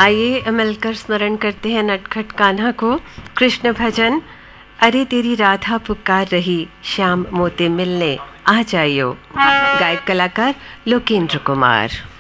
आइए मिलकर स्मरण करते हैं नटखट कान्हा को। कृष्ण भजन। अरे तेरी राधा पुकार रही, श्याम मोते मिलने आ जाइयो। गायक कलाकार लोकेंद्र कुमार।